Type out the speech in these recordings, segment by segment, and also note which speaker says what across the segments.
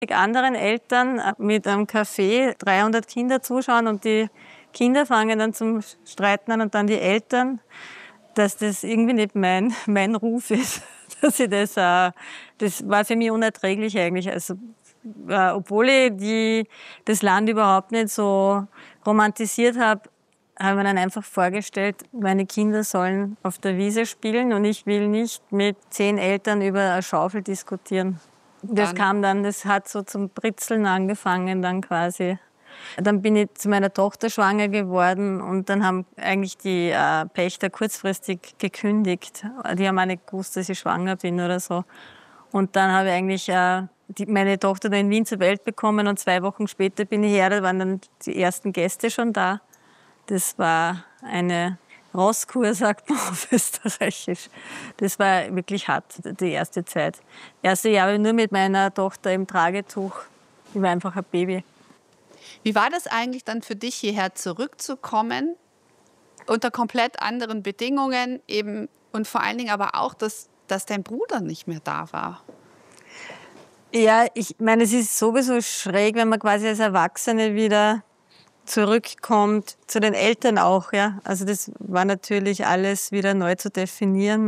Speaker 1: anderen Eltern mit einem Café 300 Kinder zuschauen und die Kinder fangen dann zum Streiten an und dann die Eltern, dass das irgendwie nicht mein Ruf ist. Dass ich das war für mich unerträglich eigentlich. Also, obwohl ich das Land überhaupt nicht so romantisiert habe, habe mir dann einfach vorgestellt, meine Kinder sollen auf der Wiese spielen und ich will nicht mit 10 Eltern über eine Schaufel diskutieren. Das hat so zum Britzeln angefangen dann quasi. Dann bin ich zu meiner Tochter schwanger geworden und dann haben eigentlich die Pächter kurzfristig gekündigt. Die haben auch nicht gewusst, dass ich schwanger bin oder so. Und dann habe ich eigentlich meine Tochter da in Wien zur Welt bekommen und 2 Wochen später bin ich her, da waren dann die ersten Gäste schon da. Das war eine Rosskur, sagt man auf Österreichisch. Das war wirklich hart, die erste Zeit. Erste Jahre nur mit meiner Tochter im Tragetuch. Ich war einfach ein Baby.
Speaker 2: Wie war das eigentlich dann für dich, hierher zurückzukommen, unter komplett anderen Bedingungen eben und vor allen Dingen aber auch, dass dein Bruder nicht mehr da war?
Speaker 1: Ja, ich meine, es ist sowieso schräg, wenn man quasi als Erwachsene wieder zurückkommt, zu den Eltern auch, ja. Also das war natürlich alles wieder neu zu definieren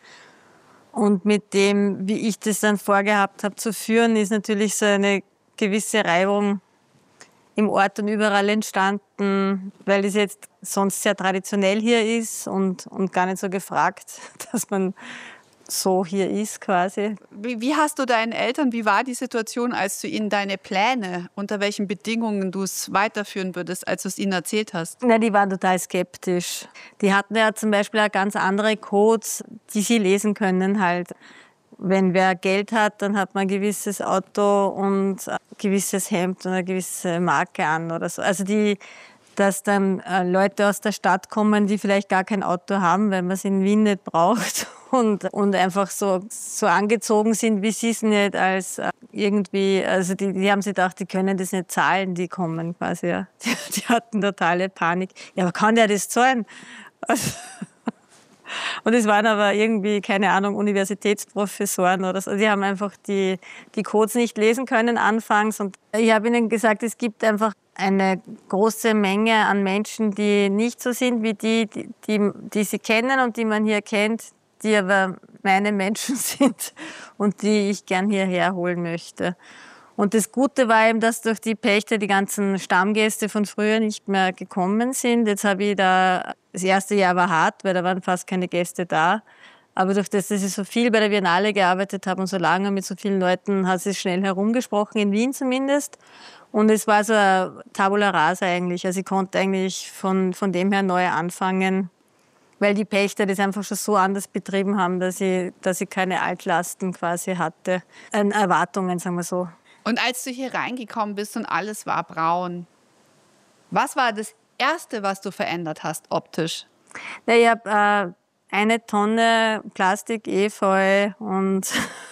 Speaker 1: und mit dem, wie ich das dann vorgehabt habe zu führen, ist natürlich so eine gewisse Reibung im Ort und überall entstanden, weil das jetzt sonst sehr traditionell hier ist und gar nicht so gefragt, dass man so hier ist quasi.
Speaker 2: Wie hast du deinen Eltern, wie war die Situation, als du ihnen deine Pläne, unter welchen Bedingungen du es weiterführen würdest, als du es ihnen erzählt hast?
Speaker 1: Na, die waren total skeptisch. Die hatten ja zum Beispiel auch ganz andere Codes, die sie lesen können halt. Wenn wer Geld hat, dann hat man ein gewisses Auto und ein gewisses Hemd und eine gewisse Marke an oder so. Also dass dann Leute aus der Stadt kommen, die vielleicht gar kein Auto haben, weil man es in Wien nicht braucht und einfach so angezogen sind, wie sie es nicht als irgendwie, also die haben sich gedacht, die können das nicht zahlen, die kommen quasi. Ja. Die hatten totale Panik. Ja, aber kann der das zahlen? Also, und es waren aber irgendwie, keine Ahnung, Universitätsprofessoren oder so. Die haben einfach die Codes nicht lesen können anfangs. Und ich habe ihnen gesagt, es gibt einfach eine große Menge an Menschen, die nicht so sind wie die sie kennen und die man hier kennt, die aber meine Menschen sind und die ich gern hierher holen möchte. Und das Gute war eben, dass durch die Pächter die ganzen Stammgäste von früher nicht mehr gekommen sind. Jetzt habe ich das erste Jahr war hart, weil da waren fast keine Gäste da. Aber durch das, dass ich so viel bei der Biennale gearbeitet habe und so lange mit so vielen Leuten, hat es schnell herumgesprochen, in Wien zumindest. Und es war so eine Tabula rasa eigentlich. Also ich konnte eigentlich von dem her neu anfangen, weil die Pächter das einfach schon so anders betrieben haben, dass ich keine Altlasten quasi hatte. Erwartungen, sagen wir so.
Speaker 2: Und als du hier reingekommen bist und alles war braun, was war das Erste, was du verändert hast optisch?
Speaker 1: Ja, ich habe 1 Tonne Plastik, Efeu und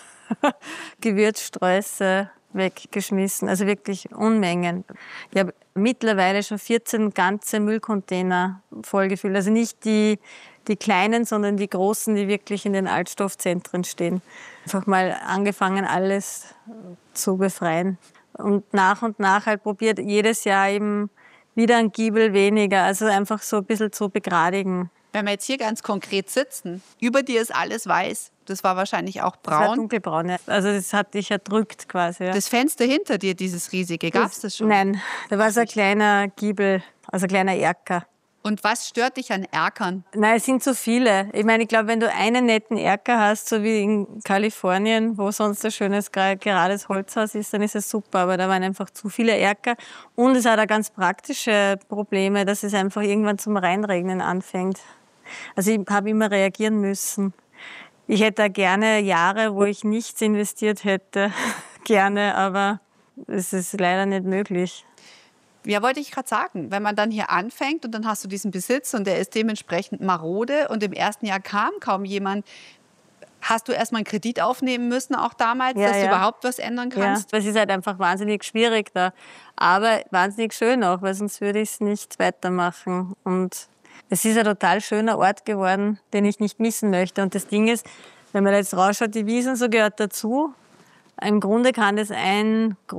Speaker 1: Gewürzsträuße weggeschmissen. Also wirklich Unmengen. Ich habe mittlerweile schon 14 ganze Müllcontainer vollgefüllt. Also nicht die kleinen, sondern die großen, die wirklich in den Altstoffzentren stehen. Einfach mal angefangen, alles zu befreien. Und nach halt probiert, jedes Jahr eben wieder ein Giebel weniger. Also einfach so ein bisschen zu begradigen.
Speaker 2: Wenn wir jetzt hier ganz konkret sitzen, über dir ist alles weiß. Das war wahrscheinlich auch braun.
Speaker 1: Das war dunkelbraun, ja. Also das hat dich erdrückt quasi. Ja.
Speaker 2: Das Fenster hinter dir, dieses riesige, gab es das schon?
Speaker 1: Nein, da war so ein kleiner Giebel, also ein kleiner Erker.
Speaker 2: Und was stört dich an Erkern?
Speaker 1: Nein, es sind so viele. Ich meine, ich glaube, wenn du einen netten Erker hast, so wie in Kalifornien, wo sonst ein schönes, gerades Holzhaus ist, dann ist es super. Aber da waren einfach zu viele Erker. Und es hat auch ganz praktische Probleme, dass es einfach irgendwann zum Reinregnen anfängt. Also ich habe immer reagieren müssen. Ich hätte da gerne Jahre, wo ich nichts investiert hätte. Gerne, aber es ist leider nicht möglich.
Speaker 2: Ja, wollte ich gerade sagen, wenn man dann hier anfängt und dann hast du diesen Besitz und der ist dementsprechend marode und im ersten Jahr kam kaum jemand, hast du erstmal einen Kredit aufnehmen müssen, auch damals, dass du überhaupt was ändern kannst?
Speaker 1: Ja, es ist halt einfach wahnsinnig schwierig da, aber wahnsinnig schön auch, weil sonst würde ich es nicht weitermachen. Und es ist ein total schöner Ort geworden, den ich nicht missen möchte. Und das Ding ist, wenn man jetzt rausschaut, die Wiesn, so gehört dazu. Im Grunde kann das ein